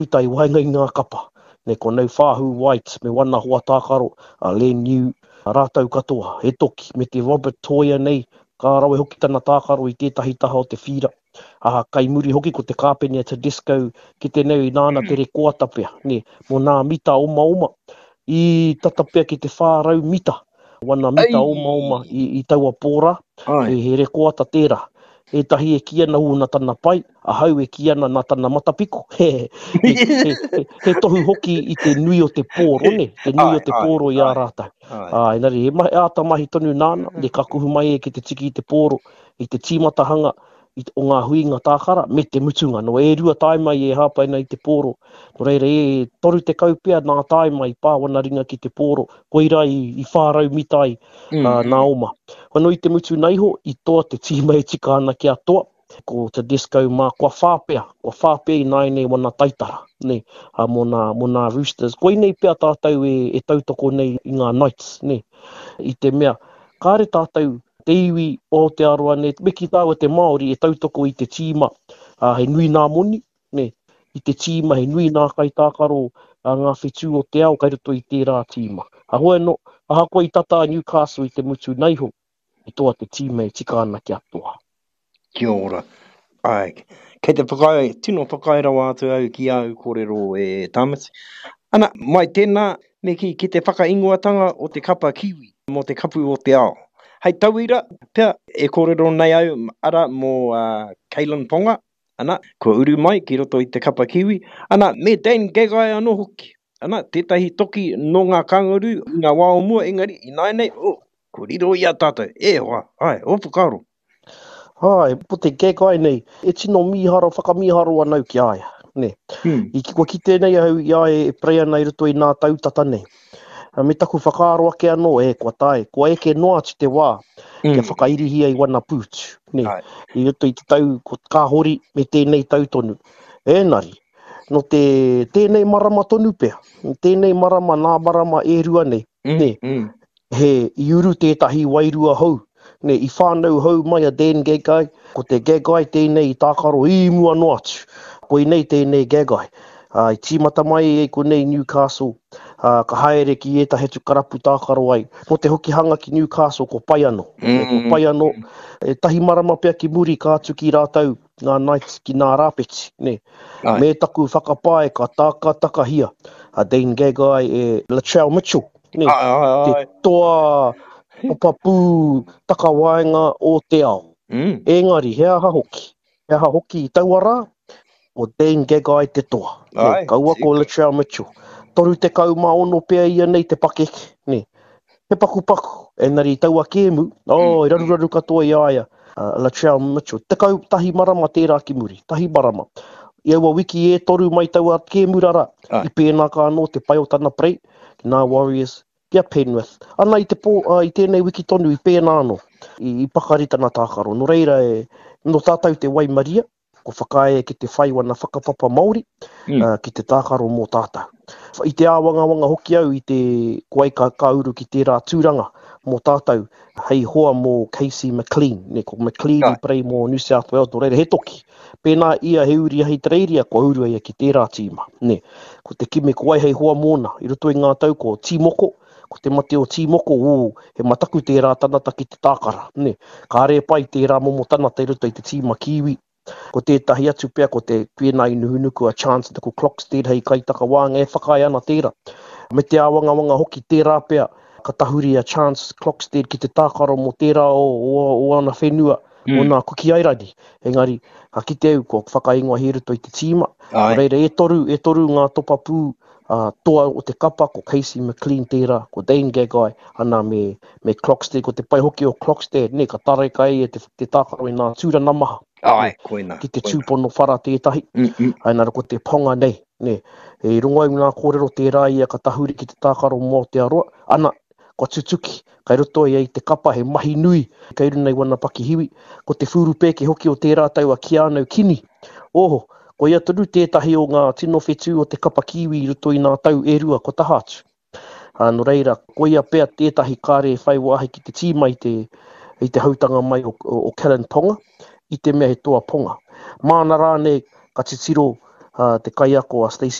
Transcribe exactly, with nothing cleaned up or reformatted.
utai waingai ngā kapa. Ne ko nei Whahu White, me wana hoa tākaro, a Len New, a rātau katoa, he toki, me te Robert Toya nei, ka rawe hoki tana tākaro i tētahi taha o te whira. Aha, kai muri hoki ko te kāpenia Tedesco, ki te neu i nāna te rekoata pia, ne, mo nā mita oma oma, i tatapea ki te whārau mita, wana mita oma oma i, i taua pōra, he, he rekoata tērā. E tahi e ki ana una tana pai, a hau e ki ana nā tana matapiko. He, he, he, he, he tohu hoki i te nui o te pōro, ne? Te nui o te pōro i a rātau. Ai, nari, he mahi āta mahi tonu nāna, ne ka kuhu mai e ki te tiki i te pōro, i te tīmatahanga, i te, o ngā huinga tākara, me te mutunga. No e rua tae mai e hāpaina i te pōro. No reira e toru te kaupea nā tae mai pāwana ringa ki te pōro. Koira i, i whārau mitai mm. uh, nā oma. Wano i te mutu naiho, i toa te tīma e tika ana ki a toa. Ko te Tedesco mā kua whāpea. Kua whāpea i nai nei wana taitara. Ne, uh, mo, nā, mo nā Roosters. Koi nei pia tātou e, e tautoko nei i ngā Knights. Ne, i te mea. Kāre tātou te iwi o te aroa ne, me ki tāua te Māori e tautoko i te tīma, uh, he nui nā moni, ne, i te tīma, he nui nā kai tākaro uh, ngā whetū o te ao, kai roto i tērā tīma. A hoa no, aha koe i tata Newcastle i te mutu naiho, i toa te tīma e tika ana ki atoa. Kia ora. Ai, kei te whakai, tino whakairawa atu au ki au kōrero e tāmati. Ana, mai tēnā, me ki, ki te whakaingoatanga o te kapa kiwi, mo te kapu o te ao. Hei tauira, pia e kōrero nei au ara mō uh, Kalen Ponga, ana, ko uru mai ki roto i te kapa kiwi, ana, me Dane Gagai anō hoki, ana, tētahi toki no ngā kangaru, i ngā wao mua, engari, i nai nei, oh, ko riro i a tātou, e hoa, ai, opu karo. Ai, po te Gagai nei, e tino miharo, whakamiharo anau ki aia, ne. Hmm. I ki, ki tēnei au i aia e prea nei roto i nā tautata nei. Me taku whakaaro ake anō e kua tae. Kua eke noa ti te wā, mm. kia whakairihia i wana pūtu. Ne, i roto i te tau, ko kāhori me tēnei tautonu. Ēnari, no te tēnei marama tonu pea. Tēnei marama, nā marama e rua nei. Mm. Ne, mm. he i uru tētahi wairua hau. Ne, i whānau hau mai a Dan Gagai, ko te Gagai tēnei i tākaro i mua noa atu. Ko i nei tēnei Gagai. Uh, I tīmata mai e ko nei Newcastle, uh, ka haere ki e ta hetu karapu tākaro ai. Mo te hoki hanga ki Newcastle ko pai anō. Mm-hmm. Ko pai anō, e tahi marama pia ki muri ka atu ki rātau ngā Knights ki nā rāpeti. Ne. Me taku whakapae ka tāka takahia. A Dane Gagai e Latrell Mitchell. Ne. Ai, ai, ai. Te toa papapū takawaenga o te ao. Mm. Engari, he aha hoki. He aha hoki i taua rā. O Dane Gagai te toa. Ne, kaua ko Latrell Mitchell. Toru te kau maono pea ia nei te pakeke. Ne, he paku paku. E nari taua kēmu. Oh, i raru raru katoa i aia. Uh, Latrell Mitchell. Te kau tahi marama tērā ki muri. Tahi marama. I aua wiki e toru mai taua kēmu rara. Ai. I pēnā ka anō te pai o tana prei. Ki nā Warriors. Kia Penrith. Ana i, te pō, uh, i tēnei wiki tonu i pēnā anō. I, i pakarita nā tākaro. No reira e, no tātou te Waimaria. Ko whakae ki te whai wana whakapapa Māori, mm. uh, ki te tākaro mō tātou. I te āwanga wanga hoki au, i te kuai ka kauru ki tērā tūranga mō tātou, hei hoa mō Casey McLean, ne, ko McLean i prei mō New South Wales, no reira he toki. Pēnā ia he uri hei treiria, ko uru ia ki tērā tīma. Ne, ko te kime kuai hei hoa mōna, i roto i ngā tau ko Tīmoko, ko te mate o Tīmoko, o, he mataku tērā tanata ki te tākara. Ne, ka are pai tērā momo tanata i roto i te tīma kiwi. Ko tētahi atu pia, ko te pēnā inuhunuku a chance te ko Clockstead hei kaitaka wānga e whakai ana tērā. Me te awanga wanga hoki tērā pia, ka tahuri a chance Clockstead ki te tākaro mo tērā o, o, o ana whenua, mm. o nā kuki airani. Engari, ka kite au ko whakaingoa he ruto i te tīma. Reira, e toru, e toru ngā topapū uh, toa o te kapa, ko Casey McLean tērā, ko Dane Gagai, ana me, me Clockstead, ko te pai hoki o Clockstead, ne, ka tare kai e te, te tākaro i nā tūra namaha. Ai, koina. Ki te tūpono whara tētahi. Mm-hmm. Ai nara ko te ponga nei. Ne. E runga i ngā kōrero tērā ia ka tahuri ki te tākaro mō te aroa. Ana, ko tutuki. Kai roto i te kapa he mahi nui. Kai runei wana paki hiwi. Ko te whuru pēke hoki o tērā tau a ki anau kini. Oho, ko ia turu tētahi o ngā tino whetū o te kapa kiwi roto i ngā tau e rua ko tahatu. Ano reira, ko ia pēr tētahi kāre whai wahi ki te tīma i te, i te hautanga mai o, o, o Kalen Ponga. I te mea he toa ponga. Māna rāne ka titiro uh, te kai ako a Stacey